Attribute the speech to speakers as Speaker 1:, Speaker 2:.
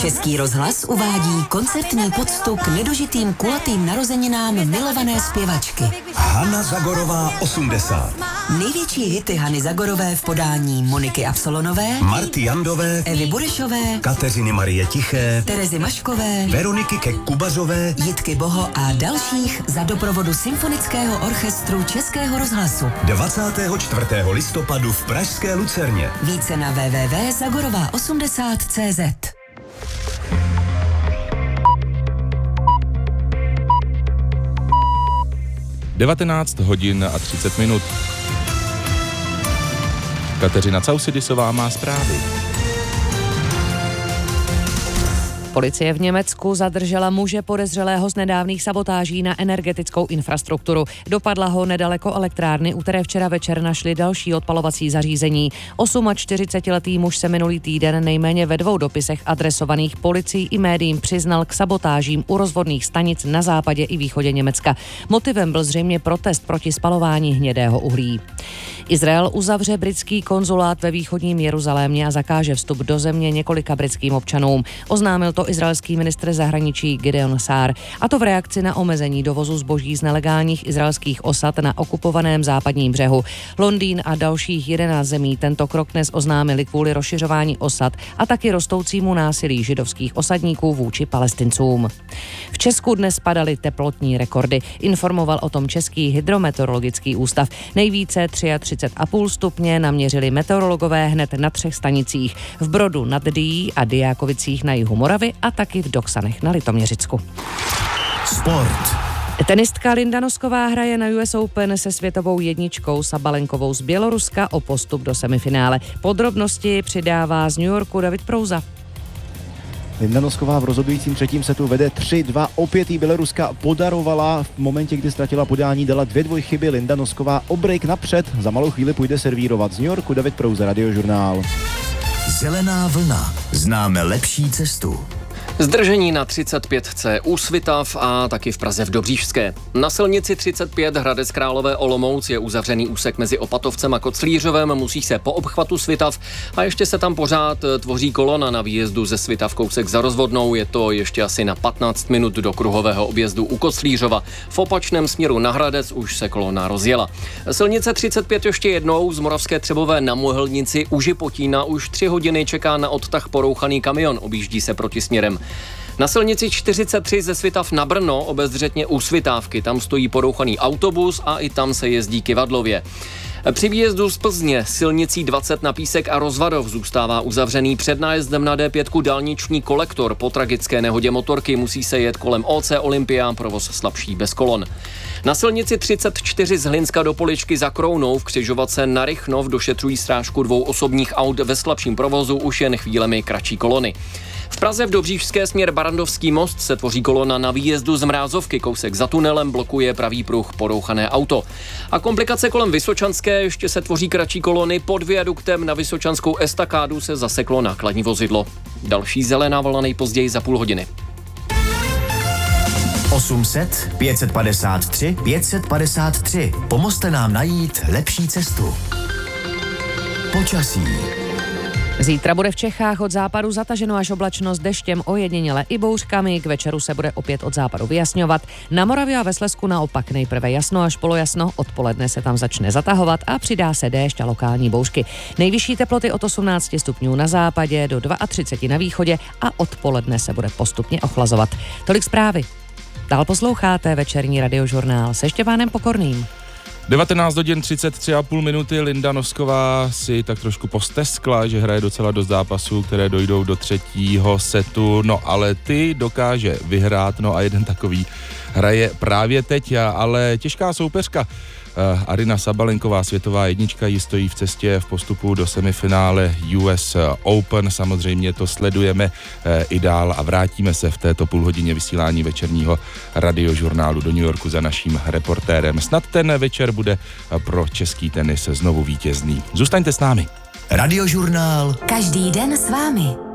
Speaker 1: Český rozhlas uvádí koncertní poctu k nedožitým kulatým narozeninám milované zpěvačky.
Speaker 2: Hana Zagorová 80.
Speaker 1: Největší hity Hany Zagorové v podání Moniky Absolonové,
Speaker 2: Marty Jandové,
Speaker 1: Evy Burešové,
Speaker 2: Kateřiny Marie Tiché,
Speaker 1: Terezy Maškové,
Speaker 2: Veroniky Kek-Kubazové,
Speaker 1: Jitky Boho a dalších za doprovodu Symfonického orchestru Českého rozhlasu.
Speaker 2: 24. listopadu v pražské Lucerně.
Speaker 1: Více na www.zagorová80.cz.
Speaker 3: Devatenáct hodin a 30 minut. Kateřina Causidisová má zprávy.
Speaker 4: Policie v Německu zadržela muže podezřelého z nedávných sabotáží na energetickou infrastrukturu. Dopadla ho nedaleko elektrárny, u které včera večer našli další odpalovací zařízení. 48letý muž se minulý týden nejméně ve 2 dopisech adresovaných policii i médiím přiznal k sabotážím u rozvodných stanic na západě i východě Německa. Motivem byl zřejmě protest proti spalování hnědého uhlí. Izrael uzavře britský konzulát ve východním Jeruzalémě a zakáže vstup do země několika britským občanům. Oznámil to izraelský ministr zahraničí Gideon Sár, a to v reakci na omezení dovozu zboží z nelegálních izraelských osad na okupovaném západním břehu. Londýn a dalších 11 zemí tento krok dnes oznámili kvůli rozšiřování osad a taky rostoucímu násilí židovských osadníků vůči Palestincům. V Česku dnes padaly teplotní rekordy. Informoval o tom Český hydrometeorologický ústav. Nejvíce 33,5 stupně naměřili meteorologové hned na 3 stanicích. V Brodu nad Dyjí a Dyjákovicích na jihu Moravy a taky v Doksanech na Litoměřicku.
Speaker 2: Sport.
Speaker 4: Tenistka Linda Nosková hraje na US Open se světovou jedničkou Sabalenkovou z Běloruska o postup do semifinále. Podrobnosti přidává z New Yorku David Prouza.
Speaker 5: Linda Nosková v rozhodujícím 3. setu vede 3-2. Opět jí Běloruska podarovala. V momentě, kdy ztratila podání, dala 2 dvojchyby. Linda Nosková o break napřed. Za malou chvíli půjde servírovat. Z New Yorku David Prouza, Radiožurnál.
Speaker 2: Zelená vlna. Známe lepší cestu.
Speaker 6: Zdržení na 35C u Svitav a taky v Praze v Dobříšské. Na silnici 35 Hradec Králové Olomouc je uzavřený úsek mezi Opatovcem a Koclířovem, musí se po obchvatu Svitav a ještě se tam pořád tvoří kolona na výjezdu ze Svitav kousek za Rozvodnou, je to ještě asi na 15 minut do kruhového objezdu u Koclířova. V opačném směru na Hradec už se kolona rozjela. Silnice 35 ještě jednou z Moravské Třebové na Mohelnici u Žipotína už 3 hodiny čeká na odtah porouchaný kamion, objíždí se protisměrem. Na silnici 43 ze Svitav na Brno obezřetně u Svitávky, tam stojí porouchaný autobus a i tam se jezdí kyvadlově. Při výjezdu z Plzně silnicí 20 na Písek a Rozvadov zůstává uzavřený před nájezdem na D5 dálniční kolektor. Po tragické nehodě motorky musí se jet kolem OC Olympia, provoz slabší bez kolon. Na silnici 34 z Hlinska do Poličky za Krounou v křižovatce na Rychnov došetřují strážku 2 osobních aut ve slabším provozu, už jen chvílemi kratší kolony. V Praze v Dobříšské směr Barandovský most se tvoří kolona na výjezdu z Mrázovky, kousek za tunelem blokuje pravý pruh porouchané auto. A komplikace kolem Vysočanské, ještě se tvoří kratší kolony, pod viaduktem na Vysočanskou estakádu se zaseklo nákladní vozidlo. Další zelená vlna nejpozději za půl hodiny.
Speaker 2: 800 553 553. Pomozte nám najít lepší cestu. Počasí.
Speaker 4: Zítra bude v Čechách od západu zataženo až oblačno s deštěm, ojediněle i bouřkami. K večeru se bude opět od západu vyjasňovat. Na Moravě a ve Slezsku naopak nejprve jasno až polojasno, odpoledne se tam začne zatahovat a přidá se déšť a lokální bouřky. Nejvyšší teploty od 18 stupňů na západě do 32 na východě a odpoledne se bude postupně ochlazovat. Tolik zprávy. Dál posloucháte večerní Radiožurnál se Štěpánem Pokorným.
Speaker 3: 19 hodin 33,5 minuty. Linda Nosková si tak trošku posteskla, že hraje docela dost zápasů, které dojdou do 3. setu, no ale ty dokáže vyhrát, no a jeden takový hraje právě teď, ale těžká soupeřka. Aryna Sabalenková, světová jednička, jí stojí v cestě v postupu do semifinále US Open. Samozřejmě to sledujeme i dál a vrátíme se v této půlhodině vysílání večerního Radiožurnálu do New Yorku za naším reportérem. Snad ten večer bude pro český tenis znovu vítězný. Zůstaňte s námi.
Speaker 2: Radiožurnál.
Speaker 1: Každý den s vámi.